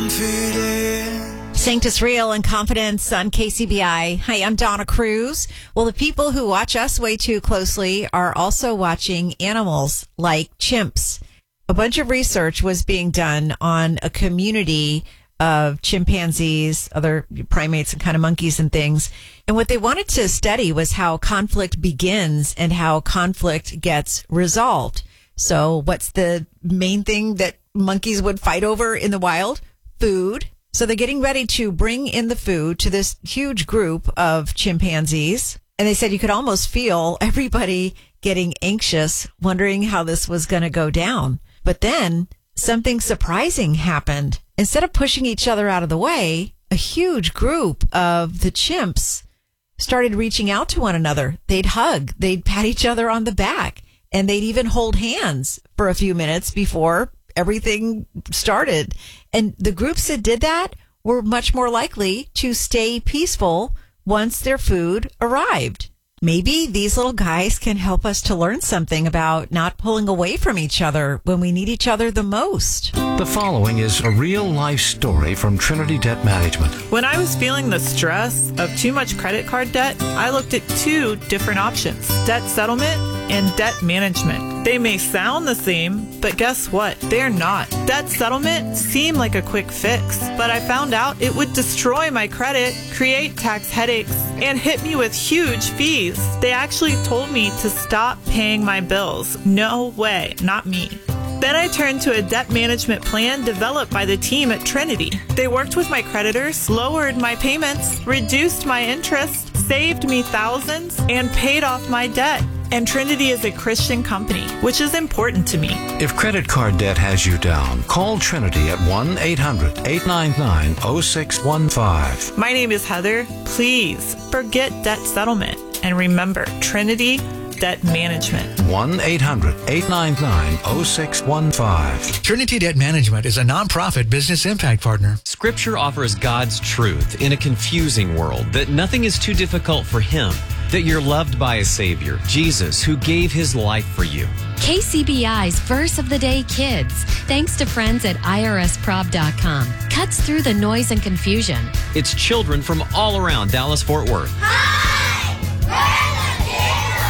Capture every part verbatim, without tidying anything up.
confident. Sanctus Real and Confidence on K C B I. Hi, I'm Donna Cruz. Well, the people who watch us way too closely are also watching animals like chimps. A bunch of research was being done on a community of chimpanzees, other primates and kind of monkeys and things. And what they wanted to study was how conflict begins and how conflict gets resolved. So what's the main thing that monkeys would fight over in the wild? Food. So they're getting ready to bring in the food to this huge group of chimpanzees. And they said you could almost feel everybody getting anxious, wondering how this was going to go down. But then something surprising happened. Instead of pushing each other out of the way, a huge group of the chimps started reaching out to one another. They'd hug, they'd pat each other on the back, and they'd even hold hands for a few minutes before everything started. And the groups that did that were much more likely to stay peaceful once their food arrived. Maybe these little guys can help us to learn something about not pulling away from each other when we need each other the most. The following is a real-life story from Trinity Debt Management. When I was feeling the stress of too much credit card debt, I looked at two different options: debt settlement and debt management. They may sound the same, but guess what? They're not. Debt settlement seemed like a quick fix, but I found out it would destroy my credit, create tax headaches, and hit me with huge fees. They actually told me to stop paying my bills. No way, not me. Then I turned to a debt management plan developed by the team at Trinity. They worked with my creditors, lowered my payments, reduced my interest, saved me thousands, and paid off my debt. And Trinity is a Christian company, which is important to me. If credit card debt has you down, call Trinity at one eight hundred eight nine nine oh six one five. My name is Heather. Please forget debt settlement and remember Trinity Debt Management. one eight hundred eight nine nine oh six one five. Trinity Debt Management is a nonprofit business impact partner. Scripture offers God's truth in a confusing world, that nothing is too difficult for Him, that you're loved by a Savior, Jesus, who gave His life for you. K C B I's Verse of the Day Kids, thanks to friends at I R S prob dot com, cuts through the noise and confusion. It's children from all around Dallas-Fort Worth. Hi! We're the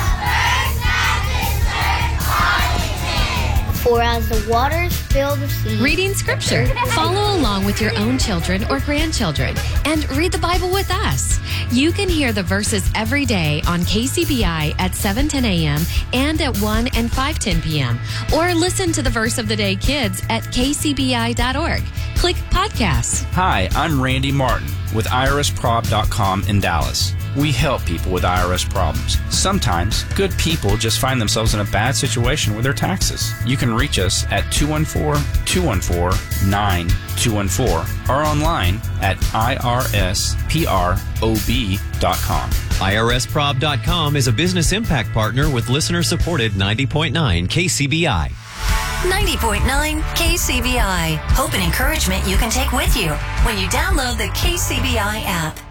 kids of First Baptist Church Arlington. For as the waters fill the sea. Reading Scripture. Follow along with your own children or grandchildren and read the Bible with us. You can hear the verses every day on K C B I at seven ten a.m. and at one and five ten p.m. Or listen to the Verse of the Day Kids at k c b i dot org. Click Podcasts. Hi, I'm Randy Martin with I R S prob dot com in Dallas. We help people with I R S problems. Sometimes, good people just find themselves in a bad situation with their taxes. You can reach us at two one four, two one four, nine two one four or online at I R S prob dot com. I R S prob dot com is a business impact partner with listener-supported ninety point nine K C B I. ninety point nine K C B I. Hope and encouragement you can take with you when you download the K C B I app.